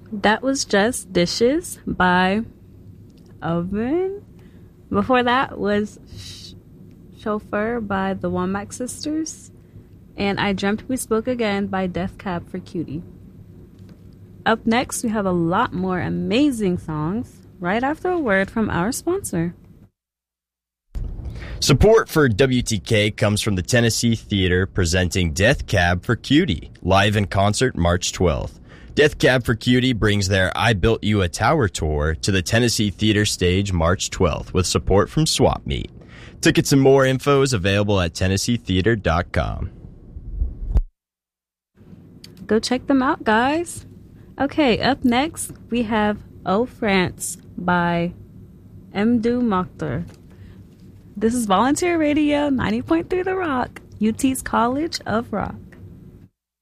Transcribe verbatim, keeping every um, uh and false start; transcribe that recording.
That was just Dishes by Oven. Before that was Sh- Chauffeur by the Womack Sisters. And I Dreamt We Spoke Again by Death Cab for Cutie. Up next, we have a lot more amazing songs right after a word from our sponsor. Support for W T K comes from the Tennessee Theater presenting Death Cab for Cutie, live in concert March twelfth. Death Cab for Cutie brings their I Built You a Tower tour to the Tennessee Theater stage March twelfth with support from Swap Meet. Tickets and more info is available at tennessee theater dot com. Go check them out, guys. Okay, up next, we have Oh France by Mdou Mokhtar. This is Volunteer Radio ninety point three The Rock, U T's College of Rock.